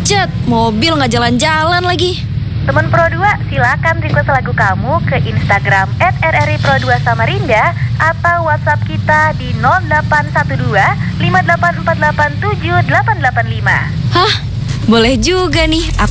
macet, mobil nggak jalan-jalan lagi. Temen Pro 2, silakan request lagu kamu ke Instagram @rripro2 Samarinda atau WhatsApp kita di 0812 58487 885. Hah? Boleh juga nih, aku